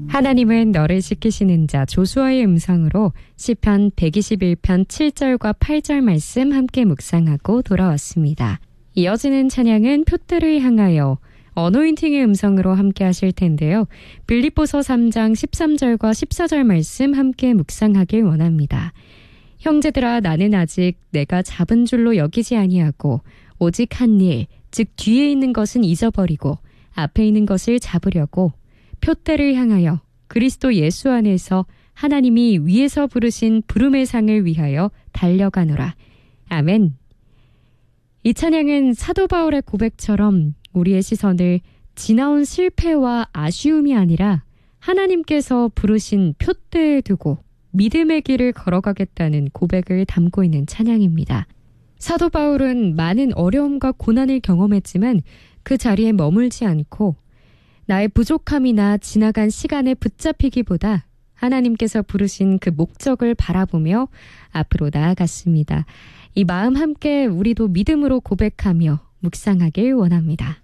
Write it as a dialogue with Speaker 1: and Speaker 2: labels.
Speaker 1: 하나님은 너를 지키시는 자 조수아의 음성으로 시편 121편 7절과 8절 말씀 함께 묵상하고 돌아왔습니다. 이어지는 찬양은 표대를 향하여 어노인팅의 음성으로 함께 하실 텐데요. 빌립보서 3장 13절과 14절 말씀 함께 묵상하길 원합니다. 형제들아 나는 아직 내가 잡은 줄로 여기지 아니하고 오직 한 일, 즉 뒤에 있는 것은 잊어버리고 앞에 있는 것을 잡으려고 표대를 향하여 그리스도 예수 안에서 하나님이 위에서 부르신 부름의 상을 위하여 달려가노라. 아멘. 이 찬양은 사도 바울의 고백처럼 우리의 시선을 지나온 실패와 아쉬움이 아니라 하나님께서 부르신 표대에 두고 믿음의 길을 걸어가겠다는 고백을 담고 있는 찬양입니다. 사도 바울은 많은 어려움과 고난을 경험했지만 그 자리에 머물지 않고 나의 부족함이나 지나간 시간에 붙잡히기보다 하나님께서 부르신 그 목적을 바라보며 앞으로 나아갔습니다. 이 마음 함께 우리도 믿음으로 고백하며 묵상하길 원합니다.